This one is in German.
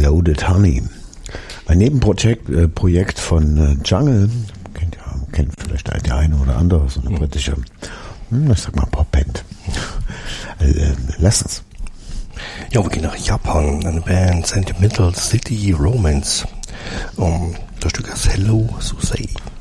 Loaded Honey. Ein Nebenprojekt von Jungle. Kennt vielleicht der eine oder andere, so eine britische, ich sag mal Popband. Lass uns. Ja, wir gehen nach Japan. Eine Band, Sentimental City Romance. Das Stück heißt Hello Susei.